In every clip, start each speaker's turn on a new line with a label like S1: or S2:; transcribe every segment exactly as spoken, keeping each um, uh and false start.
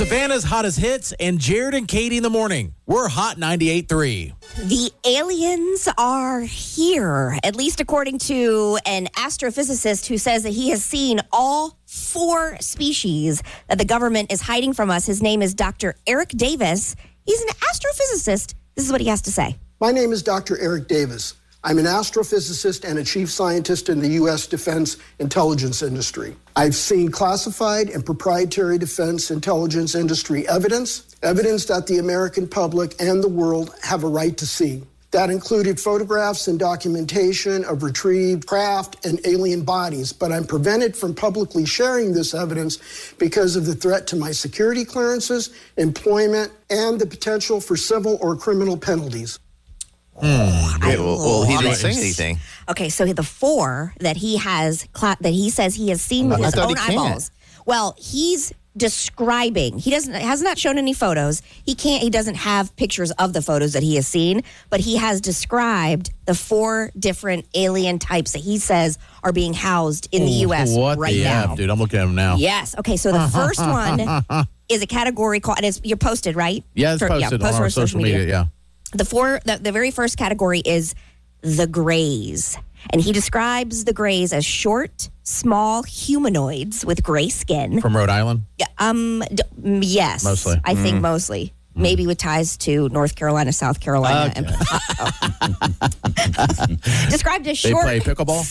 S1: Savannah's hottest hits and Jared and Katie in the morning. We're Hot ninety-eight point three.
S2: The aliens are here, at least according to an astrophysicist who says that he has seen all four species that the government is hiding from us. His name is Doctor Eric Davis. He's an astrophysicist. This is what he has to say.
S3: My name is Doctor Eric Davis. I'm an astrophysicist and a chief scientist in the U S defense intelligence industry. I've seen classified and proprietary defense intelligence industry evidence, evidence that the American public and the world have a right to see. That included photographs and documentation of retrieved craft and alien bodies, but I'm prevented from publicly sharing this evidence because of the threat to my security clearances, employment, and the potential for civil or criminal penalties.
S2: Mm,
S4: okay, well, well, he didn't say anything.
S2: Okay, so the four that he has, that he says he has seen with
S4: I
S2: his
S4: thought
S2: own
S4: he can't.
S2: eyeballs. Well, he's describing. He doesn't has not shown any photos. He can't. He doesn't have pictures of the photos that he has seen, but he has described the four different alien types that he says are being housed in the U S
S1: what
S2: right
S1: the
S2: now.
S1: F, dude? I'm looking at them now.
S2: Yes. Okay. So the first one is a category called. And it's, you're posted, right?
S1: Yeah, it's
S2: For-
S1: posted
S2: post
S1: on our social media. Yeah.
S2: The four, the, the very first category is the Greys. And he describes the Greys as short, small humanoids with gray skin.
S1: From Rhode Island?
S2: Yeah, um, d- mm, yes.
S1: Mostly.
S2: I think
S1: Mm.
S2: mostly. Maybe with ties to North Carolina, South Carolina.
S1: Okay.
S2: And, described as
S1: They
S2: short,
S1: play pickleball?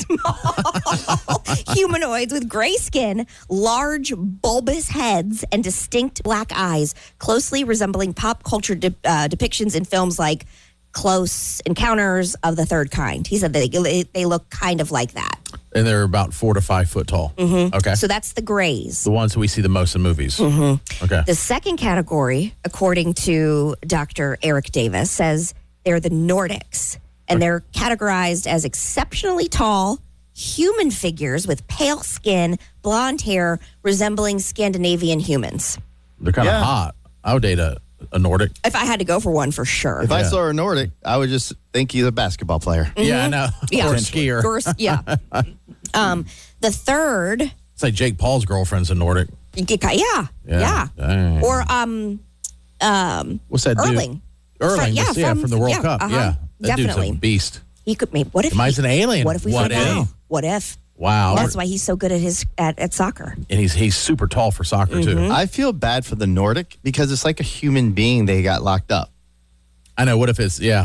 S2: small humanoids with gray skin, large, bulbous heads, and distinct black eyes, closely resembling pop culture de- uh, depictions in films like Close Encounters of the Third Kind. He said they they look kind of like that.
S1: And they're about four to five foot tall.
S2: Mm-hmm.
S1: Okay.
S2: So that's the Greys.
S1: The ones that we see the most in movies.
S2: Mm-hmm.
S1: Okay.
S2: The second category, according to Doctor Eric Davis, says they're the Nordics. And they're categorized as exceptionally tall, human figures with pale skin, blonde hair, resembling Scandinavian humans.
S1: They're kind of
S4: Yeah.
S1: hot. I would date a, a Nordic.
S2: If I had to go for one, for sure.
S4: If I
S1: Yeah.
S4: saw a Nordic, I would just think he's a basketball player.
S1: Yeah, I know.
S2: Yeah.
S1: Or a skier.
S2: Or- yeah. um, the third,
S1: It's like Jake Paul's girlfriend's a Nordic.
S2: yeah,
S1: Yeah.
S2: yeah.
S1: Dang.
S2: Or um, um,
S1: What's that dude?
S2: Erling.
S1: Erling,
S2: From-
S1: yeah,
S2: yeah,
S1: yeah, from,
S2: from-
S1: the World
S2: yeah,
S1: Cup.
S2: uh-huh.
S1: Yeah. That
S2: Definitely.
S1: dude's a beast.
S2: He could maybe. What if
S1: Mine's
S2: he,
S1: an alien.
S2: What if we
S1: What
S2: find
S1: if?
S2: out? What if?
S1: Wow.
S2: That's why he's so good at his at, at soccer.
S1: And he's he's super tall for soccer,
S2: Mm-hmm.
S1: too.
S4: I feel bad for the Nordic because it's like a human being they got locked up.
S1: I know. What if it's, yeah.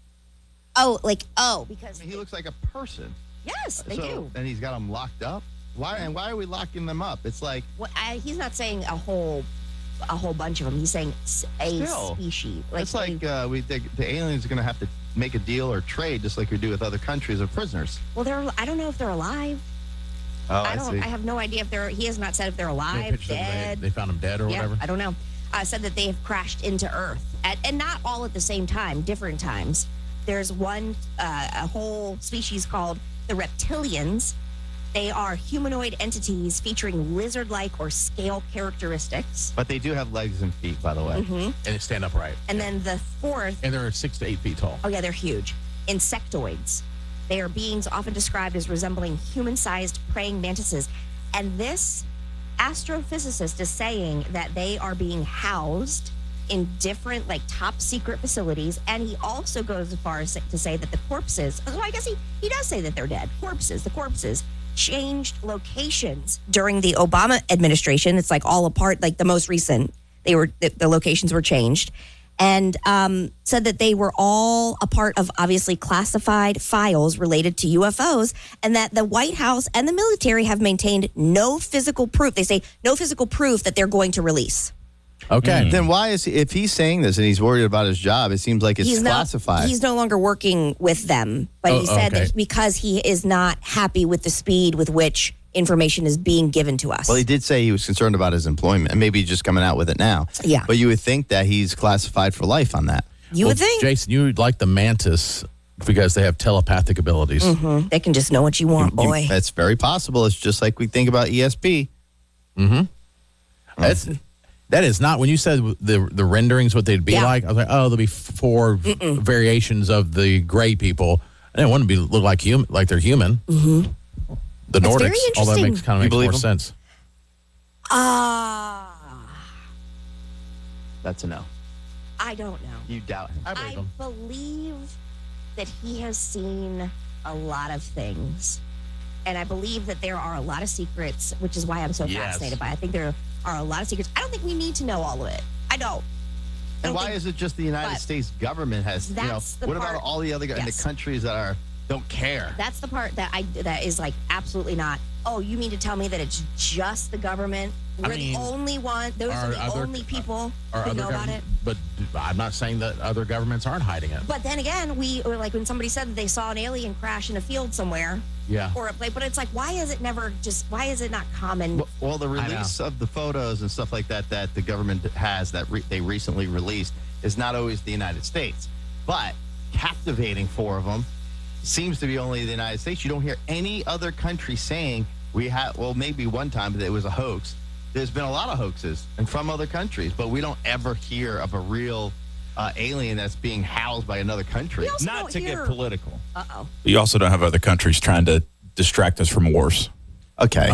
S2: Oh, like oh, because
S4: He looks like a person.
S2: yes, they
S4: so,
S2: do.
S4: And he's got them locked up. Why? And why are we locking them up? It's like
S2: What, I, he's not saying a whole a whole bunch of them. He's saying s- a
S4: Still,
S2: species.
S4: it's like uh, we the, the aliens are going to have to make a deal or trade just like we do with other countries of prisoners.
S2: well, they're. I don't know if they're alive.
S4: Oh,
S2: I
S4: I,
S2: don't.
S4: see.
S2: I have no idea if they're. He has not said if they're
S1: They
S2: alive,
S1: pictures of them,
S2: dead.
S1: They, they found him dead or
S2: yeah,
S1: whatever.
S2: I don't know. Uh, said that they have crashed into Earth, at, and not all at the same time, different times. There's one, uh, a whole species called the reptilians. They are humanoid entities featuring lizard-like or scale characteristics.
S4: But they do have legs and feet, by the way.
S2: hmm
S1: And they stand upright.
S2: And then the fourth,
S1: And they're six to eight feet tall.
S2: oh yeah, they're huge, insectoids. They are beings often described as resembling human-sized praying mantises. And this astrophysicist is saying that they are being housed in different, like, top secret facilities. And he also goes as far as to say that the corpses, so I guess he, he does say that they're dead. Corpses, the corpses changed locations during the Obama administration. It's like all apart, like the most recent. They were, the, the locations were changed. And um, said that they were all a part of obviously classified files related to U F Os, and that the White House and the military have maintained no physical proof. They say no physical proof that they're going to release.
S1: Okay.
S4: Then why is he, if he's saying this and he's worried about his job, it seems like it's
S2: he's
S4: classified.
S2: Not, he's no longer working with them, but
S1: Oh,
S2: he said
S1: okay.
S2: that because he is not happy with the speed with which information is being given to us.
S4: Well, he did say he was concerned about his employment, and maybe he's just coming out with it now.
S2: Yeah.
S4: But you would think that he's classified for life on that.
S2: you
S1: Well,
S2: would think
S1: Jason, you would like the mantis because they have telepathic abilities.
S2: Mhm. They can just know what you want,
S4: You-
S2: boy.
S4: That's very possible. It's just like we think about E S P.
S1: That's that is not when you said the the renderings what they'd be
S2: Yeah.
S1: like. I was like, oh, there'll be four
S2: Mm-mm.
S1: variations of the gray people. I didn't want to be look like human, like they're human.
S2: Mm-hmm.
S1: The
S2: That's very
S1: Nordics, although it
S2: interesting.
S1: makes kind of
S4: You
S1: makes more
S4: believe 'em?
S1: sense.
S2: Ah.
S4: That's a no.
S2: I don't know.
S4: You doubt him.
S1: I believe
S2: I
S1: him.
S2: believe that he has seen a lot of things. And I believe that there are a lot of secrets, which is why I'm so
S1: Yes.
S2: fascinated by it. I think there are a lot of secrets. I don't think we need to know all of it. I don't. I
S4: And
S2: don't
S4: why
S2: think-
S4: is it just the United
S2: but
S4: States government has, you know,
S2: that's the
S4: what
S2: part-
S4: about all the other, and
S2: Yes.
S4: the countries that are, don't care?
S2: That's the part that I that is like absolutely not. Oh, you mean to tell me that it's just the government? We're
S1: I mean,
S2: the only one. Those are,
S1: are
S2: the
S1: other-
S2: only people
S1: Or
S2: who
S1: other
S2: know about
S1: government,
S2: it.
S1: but I'm not saying that other governments aren't hiding it.
S2: But then again, we or like when somebody said that they saw an alien crash in a field somewhere,
S1: Yeah.
S2: or a place. But it's like, why is it never just? Why is it not common?
S4: Well, well, the
S1: I know.
S4: release of the photos and stuff like that that the government has that re- they recently released is not always the United States, but captivating four of them seems to be only the United States. You don't hear any other country saying we have. Well, maybe one time that it was a hoax. There's been a lot of hoaxes and from other countries, but we don't ever hear of a real uh, alien that's being housed by another country.
S2: We also
S5: Not
S2: don't
S5: to
S2: hear-
S5: get political.
S2: Uh oh.
S5: You also don't have other countries trying to distract us from wars.
S4: Okay.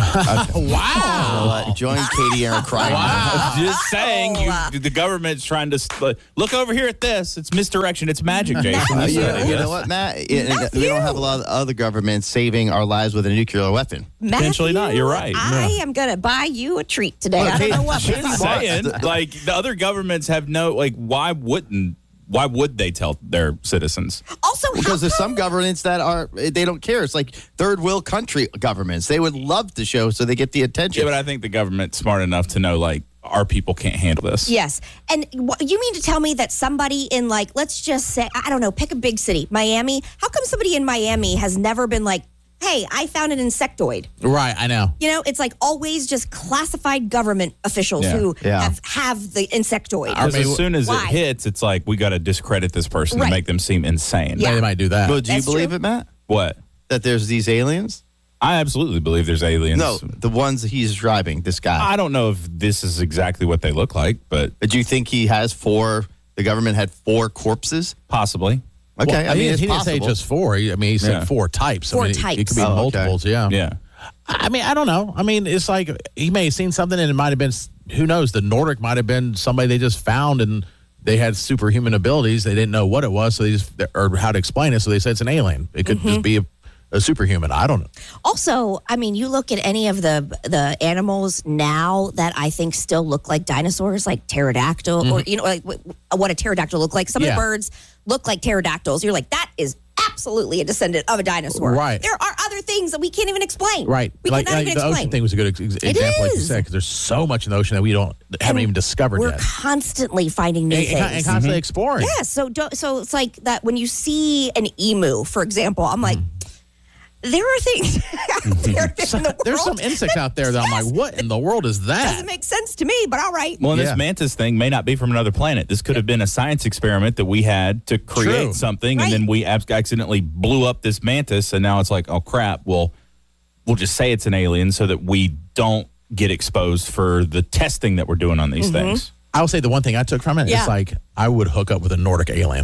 S1: Wow.
S4: Join Katie Aaron crying.
S5: I'm just saying, you,
S2: Oh.
S5: the government's trying to uh, look over here at this. It's misdirection. It's magic, Jason.
S4: Uh,
S5: You
S4: you,
S5: said it.
S4: you know what, Matt? Yeah, we don't have a lot of other governments saving our lives with a nuclear weapon.
S5: Potentially not. You're right.
S2: I am gonna buy you a treat today. I don't know what.
S5: Just saying, like the other governments have no, like, why wouldn't? Why would they tell their citizens?
S2: Also, how
S4: Because there's
S2: come-
S4: some governments that are, they don't care. It's like third world country governments. They would love to show so they get the attention.
S5: Yeah, but I think the government's smart enough to know, like, our people can't handle this.
S2: Yes. And wh- you mean to tell me that somebody in, like, let's just say, I don't know, pick a big city, Miami. How come somebody in Miami has never been like, hey, I found an insectoid?
S1: Right, I know.
S2: You know, it's like always just classified government officials
S5: Yeah.
S2: who
S4: Yeah.
S2: have, have the insectoid.
S5: Because as soon as
S2: Why?
S5: it hits, it's like we got to discredit this person
S2: Right.
S5: to make them seem insane.
S2: Yeah.
S1: They might do that.
S4: Well, do you
S2: That's
S4: believe
S2: true.
S4: it, Matt?
S5: What?
S4: That there's these aliens?
S5: I absolutely believe there's aliens.
S4: No, the ones he's driving, this guy.
S5: I don't know if this is exactly what they look like, but
S4: Do you think he has four, the government had four corpses?
S5: possibly.
S4: Okay,
S1: Well,
S4: I mean,
S1: he,
S4: it's
S1: he didn't
S4: possible.
S1: say just four. He- I mean, he said
S5: Yeah.
S1: four types.
S2: Four
S1: I mean, it- It,
S2: types.
S1: could be
S4: Oh, okay.
S1: multiples, yeah.
S5: Yeah.
S1: I mean, I don't know. I mean, it's like he may have seen something and it might have been, who knows, the Nordic might have been somebody they just found and they had superhuman abilities. They didn't know what it was, so they just, or how to explain it, so they said it's an alien. It could just be a, a superhuman. I don't know.
S2: Also, I mean, you look at any of the the animals now that I think still look like dinosaurs, like pterodactyl, or you know, like what, what a pterodactyl look like. Some of
S1: Yeah.
S2: the birds look like pterodactyls. You're like, that is absolutely a descendant of a dinosaur.
S1: Right.
S2: There are other things that we can't even explain.
S1: Right.
S2: We
S1: like
S2: cannot
S1: like
S2: even
S1: the
S2: explain.
S1: ocean thing was a good ex- example, like you
S2: is.
S1: said, because there's so much in the ocean that we don't haven't even discovered
S2: We're
S1: yet.
S2: constantly finding new
S1: And,
S2: things.
S1: and, and constantly exploring.
S2: Yeah, so don't, so it's like that when you see an emu, for example, I'm like, there are things out there in the world.
S1: There's some insects out there that I'm like, what in the world is that?
S2: Doesn't make sense to me, but all right.
S5: Well,
S1: Yeah.
S5: this mantis thing may not be from another planet. This could have been a science experiment that we had to create
S1: True.
S5: something,
S2: Right.
S5: and then we ab- accidentally blew up this mantis, and now it's like, oh crap. Well, we'll just say it's an alien so that we don't get exposed for the testing that we're doing on these things.
S1: I will say the one thing I took from it is
S2: Yeah.
S1: like I would hook up with a Nordic alien.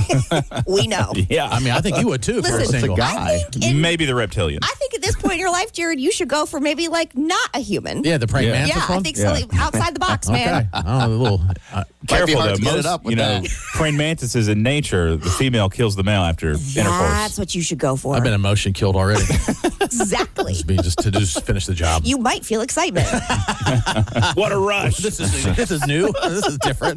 S2: We know.
S5: Yeah,
S1: I mean, I think you would too if you were
S2: Listen,
S1: single.
S4: guy.
S2: I think in-
S5: maybe the reptilian.
S2: I think at this point in your life, Jared, you should go for maybe like not a human.
S1: Yeah, the praying
S5: Yeah.
S1: mantis
S2: Yeah,
S1: one.
S2: I think
S5: Yeah.
S2: so. Outside the box, man.
S1: Okay. Oh, a little. Uh,
S4: Might be
S5: Careful
S4: hard
S5: though,
S4: to get it
S5: most
S4: up with
S5: you know
S4: that.
S5: praying mantises in nature, the female kills the male after
S2: That's
S5: intercourse.
S2: what you should go for.
S1: I've been emotion killed already.
S2: Exactly.
S1: Just be just to just finish the job.
S2: You might feel excitement.
S5: What a rush!
S1: This is this is new. This is different.